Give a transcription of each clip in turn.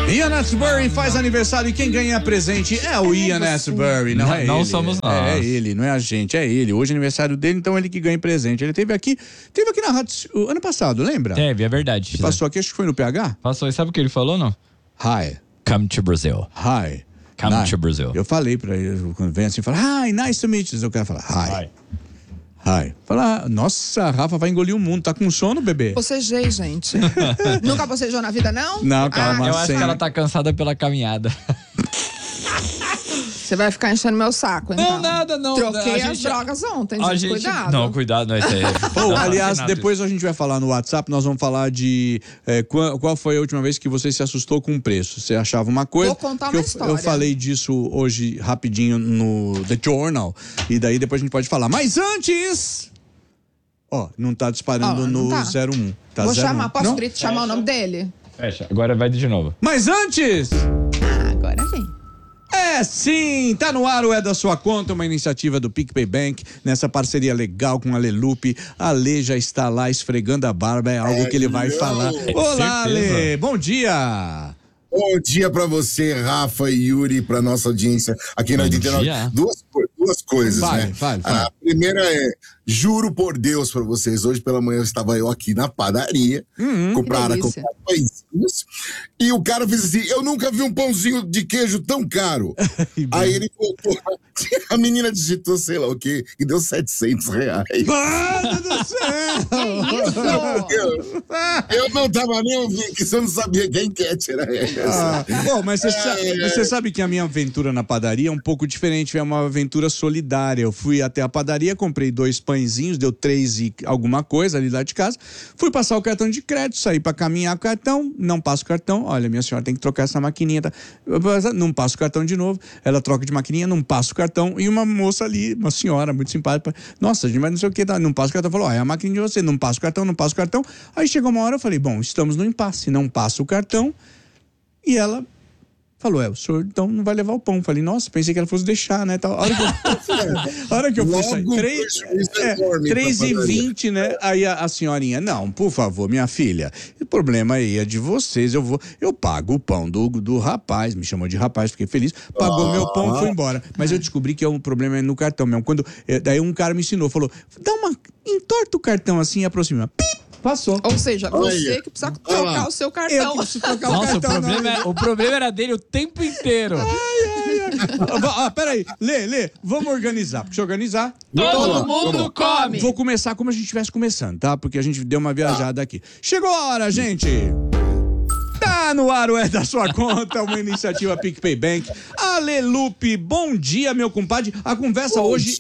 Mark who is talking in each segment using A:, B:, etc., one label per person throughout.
A: Ian Astbury faz aniversário e quem ganha presente é o Ian Astbury, não é ele.
B: Não somos nós.
A: É ele, não é a gente, é ele. Hoje é aniversário dele, então ele que ganha presente. Ele teve aqui na rádio ano passado, lembra?
B: Teve, é verdade.
A: Ele passou aqui, acho que foi no PH?
B: Passou, e sabe o que ele falou, não?
A: Hi.
B: Come to Brazil.
A: Hi.
B: Come to Brazil.
A: Eu falei pra ele, quando vem assim, fala, hi, nice to meet you. Eu quero falar, hi. Hi. Fala, nossa, a Rafa vai engolir o mundo. Tá com sono, bebê?
C: Bocejei, gente. Nunca bocejou na vida, não?
A: Não, calma.
B: Eu acho que ela tá cansada pela caminhada.
C: Você vai ficar enchendo meu saco, então.
B: Não, nada, não.
C: Troquei as drogas ontem, gente, cuidado.
B: Não, cuidado, não é sério.
A: Aliás, depois a gente vai falar no WhatsApp, nós vamos falar de qual foi a última vez que você se assustou com o preço. Você achava uma coisa...
C: Vou contar uma história.
A: Eu falei disso hoje rapidinho no The Journal, e daí depois a gente pode falar. Mas antes... Ó, não tá disparando no 01. Tá
C: Vou
A: 01.
C: chamar, posso chamar o nome dele?
B: Fecha, agora vai de novo.
A: Mas antes...
C: Agora vem.
A: É sim, tá no ar o É da Sua Conta, uma iniciativa do PicPay Bank, nessa parceria legal com a Alelupe. A Lê já está lá esfregando a barba, é algo que ele vai falar. Olá, Ale, bom dia!
D: Bom dia pra você, Rafa e Yuri, pra nossa audiência aqui na 89. Duas coisas, né? A primeira é, juro por Deus pra vocês, hoje pela manhã estava eu aqui na padaria, comprar pãezinhos, e o cara fez assim, eu nunca vi um pãozinho de queijo tão caro. Aí ele voltou, a menina digitou, sei lá o quê, e deu R$700.
A: Mano do céu!
D: Eu não tava nem ouvindo, que você não sabia quem era essa.
A: Bom, mas você sabe que a minha aventura na padaria é um pouco diferente, é uma aventura solidária. Eu fui até a padaria, comprei 2 pãezinhos, deu 3 e alguma coisa ali lá de casa, fui passar o cartão de crédito, saí pra caminhar com o cartão, não passo o cartão, olha, minha senhora tem que trocar essa maquininha, tá? Não passo o cartão de novo, ela troca de maquininha, não passo o cartão, e uma moça ali, uma senhora muito simpática, nossa, mas não sei o que, tá? Não passo o cartão, falou, é a maquininha de você, não passo o cartão, não passo o cartão. Aí chegou uma hora, eu falei, bom, estamos no impasse, não passo o cartão, e ela falou, o senhor então não vai levar o pão. Falei, nossa, pensei que ela fosse deixar, né? A hora que eu fui sair, 3h20, né? Aí a senhorinha, não, por favor, minha filha, o problema aí é de vocês, eu pago o pão do rapaz, me chamou de rapaz, fiquei feliz, pagou meu pão e foi embora. Mas eu descobri que o problema é no cartão mesmo. Daí um cara me ensinou, falou, entorta o cartão assim e aproxima, pip! Passou.
C: Ou seja, você que precisa trocar o seu cartão.
A: Eu que preciso trocar o cartão.
B: O problema era dele o tempo inteiro.
A: Peraí, Lê, vamos organizar. Porque se organizar...
C: Todo mundo come.
A: Vou começar como a gente estivesse começando, tá? Porque a gente deu uma viajada aqui. Chegou a hora, gente! Tá no ar o É da Sua Conta, uma iniciativa PicPay Bank. Alelupe, bom dia, meu compadre. A conversa hoje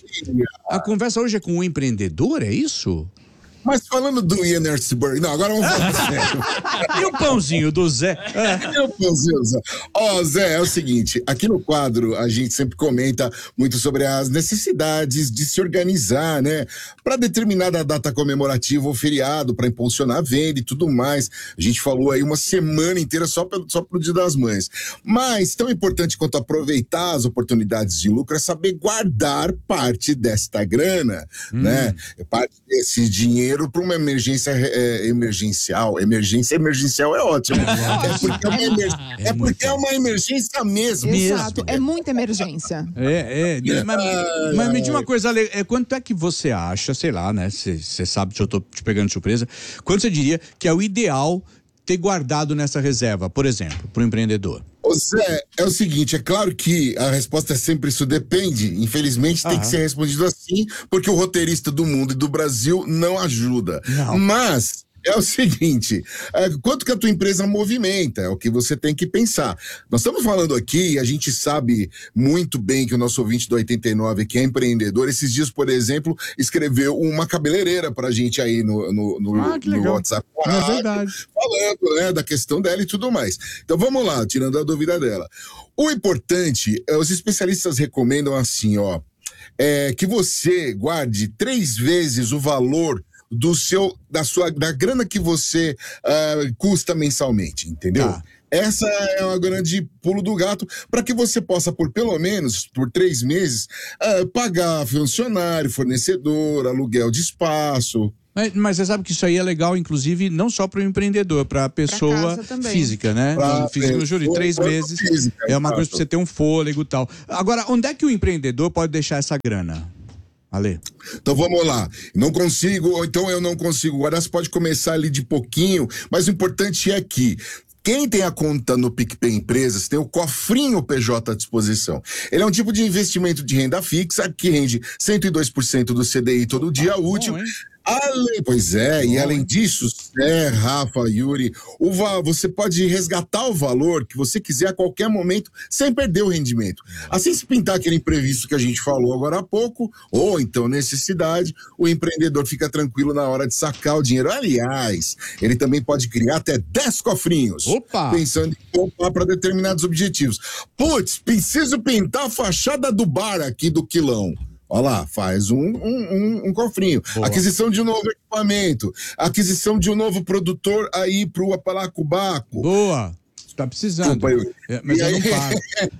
A: é com o empreendedor, é isso?
D: Mas falando do Ian Astbury, não, agora vamos falar sério.
A: E o pãozinho do Zé?
D: E o pãozinho do Zé? Zé, é o seguinte, aqui no quadro a gente sempre comenta muito sobre as necessidades de se organizar, né? Para determinada data comemorativa ou feriado, para impulsionar a venda e tudo mais. A gente falou aí uma semana inteira só pro Dia das Mães. Mas tão importante quanto aproveitar as oportunidades de lucro é saber guardar parte desta grana, né? Parte desse dinheiro para uma emergência emergencial. Emergência emergencial é ótimo. É porque é uma emergência mesmo.
C: Exato, é muita emergência.
A: Mas me diz uma coisa, Ale, quanto é que você acha, sei lá, né? Você sabe se eu tô te pegando de surpresa, quanto você diria que é o ideal ter guardado nessa reserva, por exemplo, para o empreendedor?
D: Zé, é o seguinte, é claro que a resposta é sempre isso depende, infelizmente tem que ser respondido assim, porque o roteirista do mundo e do Brasil não ajuda. Não. Mas é o seguinte, quanto que a tua empresa movimenta, é o que você tem que pensar. Nós estamos falando aqui, a gente sabe muito bem que o nosso ouvinte do 89, que é empreendedor, esses dias, por exemplo, escreveu uma cabeleireira pra gente aí no WhatsApp.
A: É verdade.
D: Falando, né, da questão dela e tudo mais. Então vamos lá, tirando a dúvida dela. O importante, os especialistas recomendam assim, que você guarde 3 vezes o valor da grana que você custa mensalmente, entendeu? Tá. Essa é uma grande pulo do gato para que você possa, por 3 meses, pagar funcionário, fornecedor, aluguel de espaço.
A: Mas você sabe que isso aí é legal, inclusive, não só para o empreendedor, para a pessoa física, né? Física, eu juro, 3 meses é uma coisa para você ter um fôlego e tal. Agora, onde é que o empreendedor pode deixar essa grana? Ale.
D: Então vamos lá. Não consigo, ou então eu não consigo. Agora você pode começar ali de pouquinho, mas o importante é que quem tem a conta no PicPay Empresas tem o cofrinho PJ à disposição. Ele é um tipo de investimento de renda fixa que rende 102% do CDI todo dia útil. Pois é, e além disso, Rafa, Yuri, você pode resgatar o valor que você quiser a qualquer momento, sem perder o rendimento. Assim, se pintar aquele imprevisto que a gente falou agora há pouco, ou então necessidade, o empreendedor fica tranquilo na hora de sacar o dinheiro. Aliás, ele também pode criar até 10 cofrinhos, pensando em poupar para determinados objetivos. Putz, preciso pintar a fachada do bar aqui do Quilão. Olha lá, faz um cofrinho. Boa. Aquisição de um novo equipamento. Aquisição de um novo produtor aí pro Apalacubaco.
A: Boa. Tá precisando. Mas eu não pago.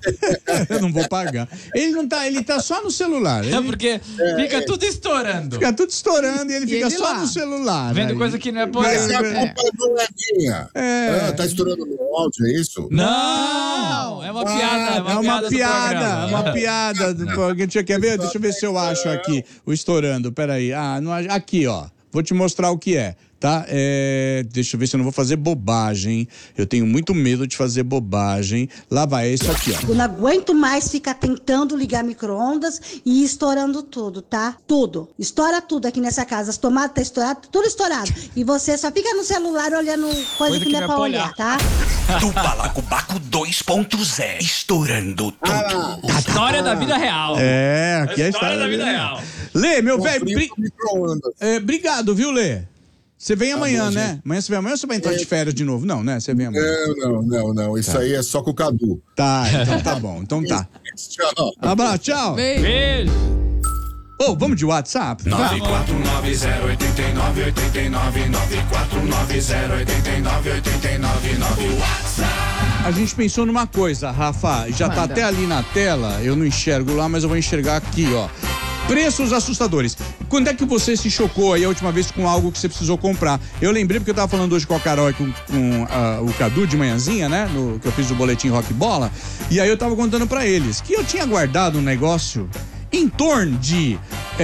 A: Eu não vou pagar. Ele tá só no celular.
B: Porque fica tudo estourando.
A: Fica tudo estourando e ele fica só no celular.
B: Vendo coisa que não é por
D: Mas a culpa do Levinha. Tá estourando no áudio, é isso?
B: Não! É uma piada.
A: É uma piada. Quer ver? Deixa eu ver se eu acho aqui o estourando. Peraí. Aqui, ó. Vou te mostrar o que é, tá? Deixa eu ver se eu não vou fazer bobagem. Eu tenho muito medo de fazer bobagem. Lá vai, é isso aqui, ó.
E: Eu não aguento mais ficar tentando ligar micro-ondas e estourando tudo, tá? Tudo. Estoura tudo aqui nessa casa. As tomadas tá estourado, tudo estourado. E você só fica no celular olhando coisa que não é pra olhar, tá?
F: Do Balacobaco 2.0. Estourando tudo.
B: História da vida real.
A: Aqui é a história da vida real. Lê, meu velho, obrigado, viu, Lê? Você vem amanhã, né? Amanhã você vem amanhã ou você vai entrar de férias de novo? Não, né? Você vem amanhã.
D: Não. Isso aí é só com o Cadu.
A: Tá, então tá bom. Então tá.
D: Tchau.
A: Abraço, tchau.
B: Beijo.
A: Vamos de WhatsApp?
F: 94908989 WhatsApp.
A: A gente pensou numa coisa, Rafa, já tá até ali na tela, eu não enxergo lá, mas eu vou enxergar aqui, ó. Preços assustadores. Quando é que você se chocou aí a última vez com algo que você precisou comprar? Eu lembrei porque eu tava falando hoje com a Carol e com o Cadu de manhãzinha, né? Que eu fiz o boletim Rock Bola. E aí eu tava contando pra eles que eu tinha guardado um negócio em torno de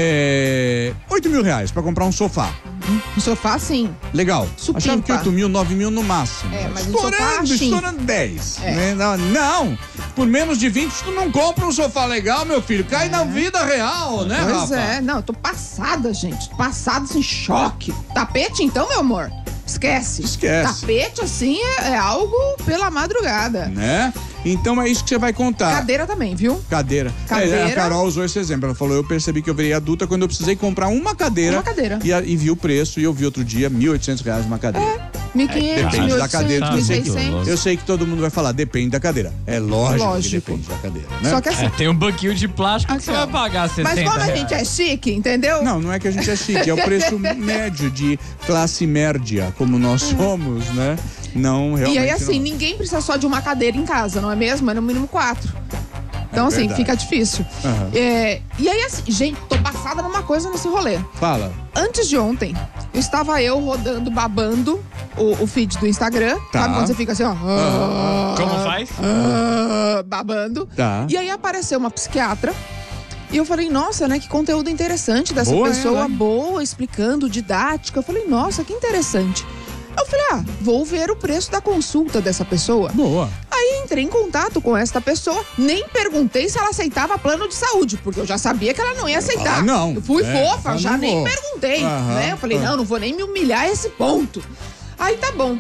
A: 8 mil reais pra comprar um sofá.
C: Um sofá, sim.
A: Legal.
C: Supimpa.
A: Achava que 8 mil, 9 mil no máximo.
C: Mas estourando
A: 10. Né? Não, por menos de 20 tu não compra um sofá legal, meu filho. Cai na vida real, né,
C: Rafa?
A: Rafa?
C: Eu tô passada, gente. Tô passada, assim, choque. Tapete, então, meu amor? Esquece. Tapete, assim, é algo pela madrugada.
A: Né? Então é isso que você vai contar.
C: Cadeira também, viu?
A: Cadeira. A Carol usou esse exemplo. Ela falou, eu percebi que eu virei adulta quando eu precisei comprar uma cadeira. E vi o preço, e eu vi outro dia, R$1.800 uma cadeira.
C: 1.500,
A: depende da cadeira.
C: 1.600.
A: Eu sei que todo mundo vai falar, depende da cadeira. É lógico que depende da cadeira, né?
C: Só que assim...
B: tem um banquinho de plástico que você vai pagar 60
C: Mas como a
B: reais.
C: gente é chique, entendeu?
A: Não é que a gente é chique, é o preço médio de classe média, como nós somos, né? Não, realmente.
C: E aí, assim,
A: não.
C: ninguém precisa só de uma cadeira em casa, não é mesmo? É no mínimo 4. Então, assim,
A: verdade.
C: fica difícil. E aí, assim, gente, tô passada numa coisa nesse rolê.
A: Fala.
C: Antes de ontem, estava eu rodando, babando o feed do Instagram.
A: Tá.
C: Sabe quando você fica assim, ó?
B: Como faz?
C: Babando.
A: Tá.
C: E aí apareceu uma psiquiatra. E eu falei, nossa, né, que conteúdo interessante dessa
A: Boa
C: pessoa,
A: ela, hein?
C: boa, explicando, didática. Eu falei, nossa, que interessante. Eu falei, vou ver o preço da consulta dessa pessoa.
A: Boa.
C: Aí entrei em contato com esta pessoa, nem perguntei se ela aceitava plano de saúde, porque eu já sabia que ela não ia aceitar.
A: Não.
C: Eu fui fofa, já nem
A: vou.
C: perguntei, né? Eu falei, não vou nem me humilhar a esse ponto. Aí tá bom.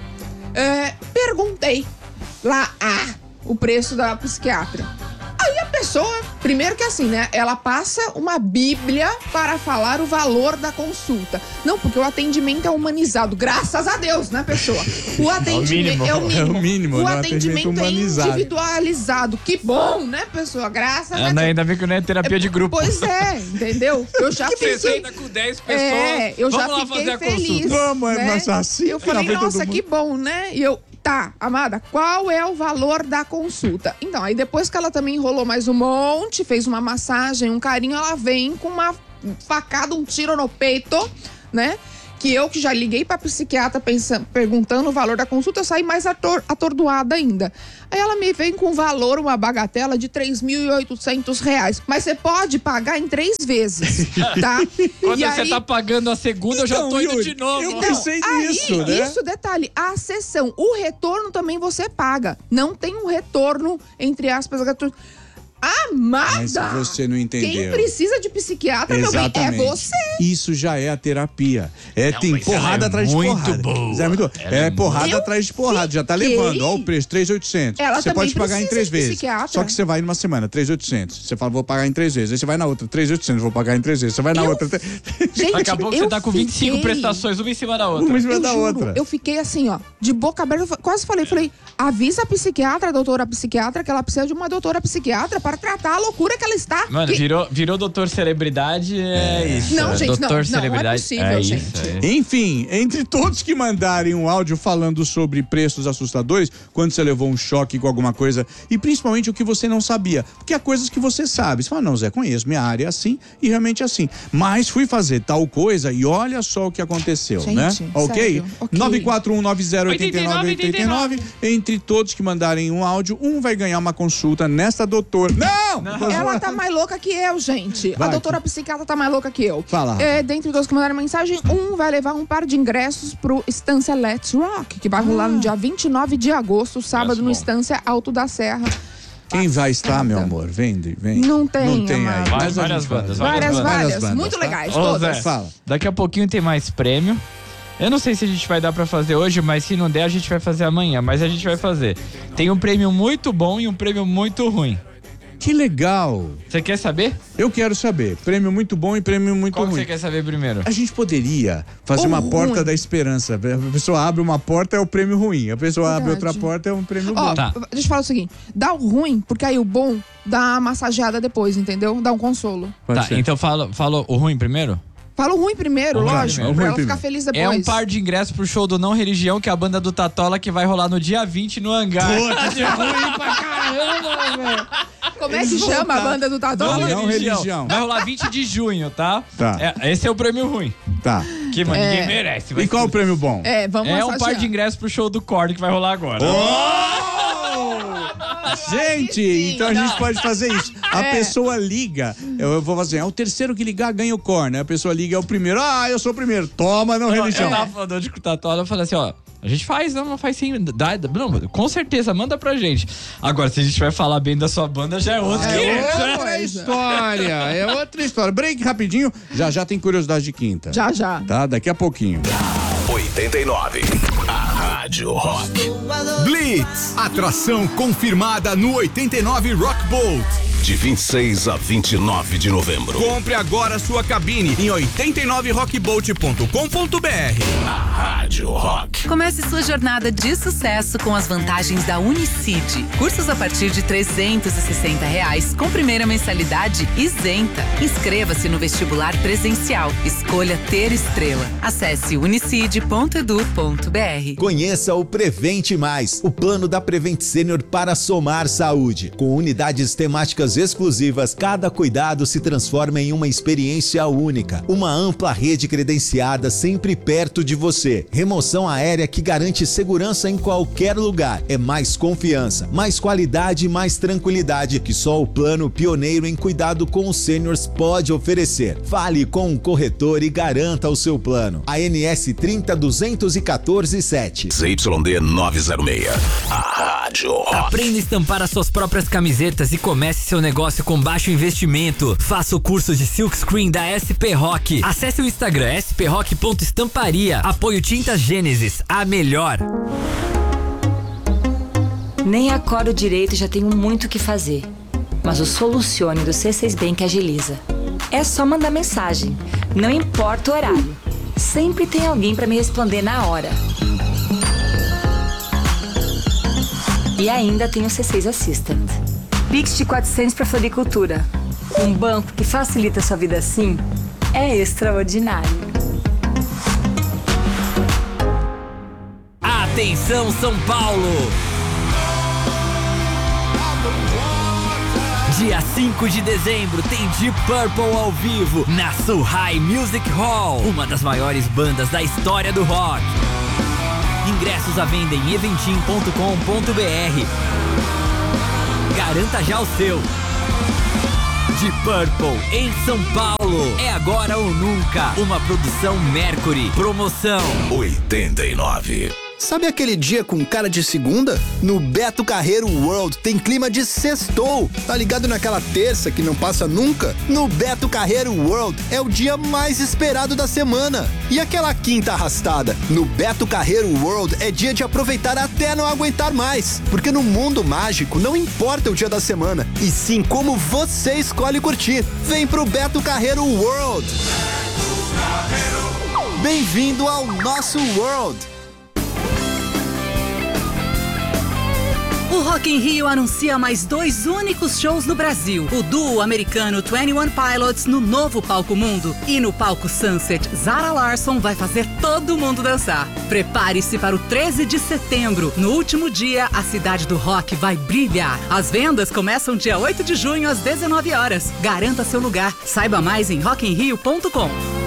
C: Perguntei lá, o preço da psiquiatra. Aí a pessoa, primeiro que assim, né? Ela passa uma bíblia para falar o valor da consulta. Não, porque o atendimento é humanizado. Graças a Deus, né, pessoa? O atendimento é o mínimo.
A: É o mínimo,
C: O
A: né?
C: atendimento é
A: humanizado.
C: individualizado. Que bom, né, pessoa? Graças a Deus.
B: Ainda bem que não é terapia de grupo.
C: Pois é, entendeu? Eu já
B: Você
C: fiquei...
B: senta com 10 pessoas.
C: eu
B: Vamos
C: já
B: lá
C: fiquei
B: fazer a
C: feliz.
B: consulta.
A: Vamos,
C: né?
A: mas assim,
C: eu falei,
A: na frente de
C: nossa,
A: todo
C: que
A: mundo.
C: bom, né? E eu, tá, amada, qual é o valor da consulta? Então, aí depois que ela também enrolou mais um monte, fez uma massagem, um carinho, ela vem com uma facada, um tiro no peito, né? que eu que já liguei pra psiquiatra perguntando o valor da consulta, eu saí mais atordoada ainda. Aí ela me vem com valor, uma bagatela de R$3.800. Mas você pode pagar em 3 vezes, tá?
B: Quando você tá pagando a segunda, eu já tô indo
A: Yuri,
B: de novo.
A: eu pensei nisso, né?
C: Isso, detalhe, a sessão, o retorno também você paga. Não tem um retorno, entre aspas, amada!
A: Mas você não entendeu.
C: Quem precisa de psiquiatra,
A: Exatamente.
C: meu bem, é você.
A: Isso já é a terapia. Tem
B: mas
A: porrada
B: ela é
A: atrás de
B: muito
A: porrada.
B: boa.
A: Mas é muito boa.
B: Ela é
A: porrada
C: muito-
A: atrás de porrada. Já tá
C: fiquei-
A: levando. Ó o preço, 3.800.
C: Ela
A: Você
C: também
A: pode pagar em
C: precisa
A: 3
C: de
A: vezes.
C: psiquiatra.
A: Só que você vai numa semana, 3.800. Você fala, vou pagar em 3 vezes. Aí você vai na outra, 3.800, vou pagar em 3 vezes. Você vai na outra.
C: Gente,
B: Daqui a pouco você
C: eu
B: tá com 25
C: fiquei-
B: prestações, uma em cima da outra.
A: Uma em cima
C: Eu
A: da
C: juro,
A: outra.
C: eu fiquei assim, ó, de boca aberta, eu quase falei, avisa a psiquiatra, a doutora psiquiatra, que ela precisa de uma doutora psiquiatra para tratar a loucura que ela está.
B: Mano,
C: Que-
B: virou doutor celebridade, é isso.
C: Não, gente, não,
B: doutor
C: não é
B: celebridade,
C: possível,
B: isso,
C: gente.
B: é.
A: Enfim, entre todos que mandarem um áudio falando sobre preços assustadores, quando você levou um choque com alguma coisa, e principalmente o que você não sabia, porque há coisas que você sabe. Você fala, não, Zé, conheço, minha área é assim e realmente é assim. Mas fui fazer tal coisa e olha só o que aconteceu,
C: Gente,
A: né?
C: sério,
A: Ok?
C: ok.
A: 941908989. Entre todos que mandarem um áudio, um vai ganhar uma consulta nesta doutora. Não!
C: Ela tá mais louca que eu, gente.
A: Vai.
C: A doutora psiquiatra tá mais louca que eu.
A: Fala.
C: Dentre dos que mandaram mensagem, um vai levar um par de ingressos pro Estância Let's Rock, que vai rolar no dia 29 de agosto, sábado, no
B: bom.
C: Estância Alto da Serra.
A: Quem vai estar, meu
C: Passada.
A: amor? Vem.
C: Não tem,
A: Não tem aí.
C: amado.
A: Mas a
B: Várias
A: gente fala.
B: bandas,
C: Várias,
A: bandas,
C: muito
A: tá?
C: legais,
B: Ô,
C: todas.
B: Zé,
A: Fala.
B: daqui a pouquinho tem mais prêmio. Eu não sei se a gente vai dar pra fazer hoje, mas se não der, a gente vai fazer amanhã. Mas a gente vai fazer. Tem um prêmio muito bom e um prêmio muito ruim.
A: Que legal!
B: Você quer saber?
A: Eu quero saber. Prêmio muito bom e prêmio muito
B: Qual que
A: ruim.
B: você quer saber primeiro?
A: A gente poderia fazer
C: O
A: uma porta
C: ruim.
A: da esperança. A pessoa abre uma porta, é o prêmio ruim. A pessoa abre
C: Verdade.
A: outra porta, é um prêmio
C: Ó,
A: bom.
B: Tá.
C: deixa eu falar o seguinte: dá o ruim, porque aí o bom dá uma massageada depois, entendeu? Dá um consolo.
A: Pode
B: Tá,
A: ser.
B: então fala o ruim primeiro?
C: Fala o ruim primeiro,
B: O ruim
C: lógico,
B: primeiro.
C: pra
A: O
C: ela
A: ruim
C: ficar
A: primeiro.
C: feliz depois.
B: É um par de ingressos pro show do Não Religião, que é a banda do Tatola, que vai rolar no dia 20 no Hangar.
C: Como é que chama a banda do Tatu?
A: Não Religião.
B: Vai rolar 20 de junho, tá?
A: Tá.
B: Esse é o prêmio ruim.
A: Tá.
B: Que mano, ninguém merece.
A: E qual o prêmio bom?
C: Vamos
B: É um
C: massagear.
B: par de ingressos pro show do Korn que vai rolar agora.
A: Gente,
C: sim,
A: então a
C: não.
A: gente pode fazer isso. A pessoa liga, eu vou fazer, é o terceiro que ligar ganha o corner. A pessoa liga, é o primeiro. Ah, eu sou o primeiro. Toma, não religião.
B: Eu tava falando hoje com o Tatola, eu falei assim, ó, a gente faz, não faz sim. Não, com certeza, manda pra gente. Agora, se a gente vai falar bem da sua banda, já é outro que
A: Outra história, é outra história. Break rapidinho, já tem curiosidade de quinta.
C: Já.
A: Tá, daqui a pouquinho.
F: 89. A Rádio Rock.
G: Blitz, atração confirmada no 89 Rock Bolt.
F: De 26 a 29 de novembro.
G: Compre agora sua cabine em 89rockbolt.com.br.
F: Rádio Rock.
H: Comece sua jornada de sucesso com as vantagens da Unicid. Cursos a partir de R$360 com primeira mensalidade isenta. Inscreva-se no vestibular presencial. Escolha ter estrela. Acesse unicid.edu.br.
I: Conheça o Prevente Mais, o plano da Prevent Senior para somar saúde. Com unidades temáticas exclusivas, cada cuidado se transforma em uma experiência única. Uma ampla rede credenciada sempre perto de você. Remoção aérea que garante segurança em qualquer lugar. É mais confiança, mais qualidade e mais tranquilidade que só o plano pioneiro em cuidado com os sêniors pode oferecer. Fale com um corretor e garanta o seu plano. ANS 302147.
F: ZYD 906. A Rádio Rock.
J: Aprenda a estampar as suas próprias camisetas e comece seu negócio com baixo investimento. Faça o curso de Silkscreen da SP Rock. Acesse o Instagram sprock.estamparia. Apoio Tintas Gênesis, a melhor.
K: Nem acordo direito e já tenho muito o que fazer. Mas o Solucione do C6 Bank agiliza. É só mandar mensagem, não importa o horário. Sempre tem alguém para me responder na hora. E ainda tem o C6 Assistant. Pix de 400 para floricultura. Um banco que facilita sua vida assim é extraordinário.
J: Atenção, São Paulo! Dia 5 de dezembro tem Deep Purple ao vivo na Suhai Music Hall, uma das maiores bandas da história do rock. Ingressos à venda em eventim.com.br. Garanta já o seu. Deep Purple em São Paulo. É agora ou nunca. Uma produção Mercury. Promoção
F: 89.
L: Sabe aquele dia com cara de segunda? No Beto Carreiro World tem clima de sextou. Tá ligado naquela terça que não passa nunca? No Beto Carreiro World é o dia mais esperado da semana. E aquela quinta arrastada? No Beto Carreiro World é dia de aproveitar até não aguentar mais. Porque no mundo mágico não importa o dia da semana, e sim como você escolhe curtir. Vem pro Beto Carreiro World. Bem-vindo ao nosso World.
M: O Rock in Rio anuncia mais 2 únicos shows no Brasil. O duo americano 21 Pilots no novo Palco Mundo. E no Palco Sunset, Zara Larsson vai fazer todo mundo dançar. Prepare-se para o 13 de setembro. No último dia, a cidade do rock vai brilhar. As vendas começam dia 8 de junho às 19 horas. Garanta seu lugar. Saiba mais em rockinrio.com.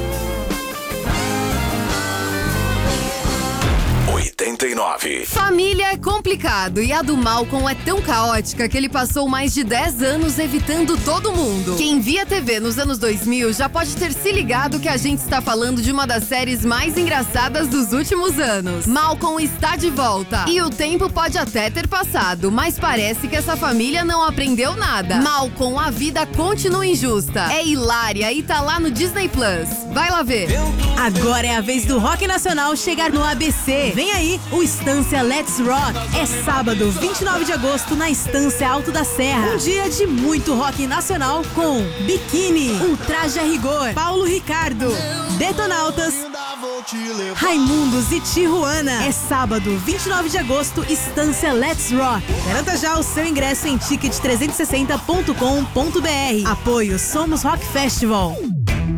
F: 89.
N: Família é complicado e a do Malcolm é tão caótica que ele passou mais de 10 anos evitando todo mundo. Quem via TV nos anos 2000 já pode ter se ligado que a gente está falando de uma das séries mais engraçadas dos últimos anos. Malcolm está de volta e o tempo pode até ter passado, mas parece que essa família não aprendeu nada. Malcolm, a vida continua injusta. É hilária e tá lá no Disney Plus. Vai lá ver.
O: Agora é a vez do rock nacional chegar no ABC. Vem aí o Estância Let's Rock. É sábado, 29 de agosto, na Estância Alto da Serra. Um dia de muito rock nacional com Biquíni, Ultraje a Rigor, Paulo Ricardo, Detonautas, Raimundos e Tijuana. É sábado, 29 de agosto, Estância Let's Rock. Garanta já o seu ingresso em ticket360.com.br. Apoio Somos Rock Festival.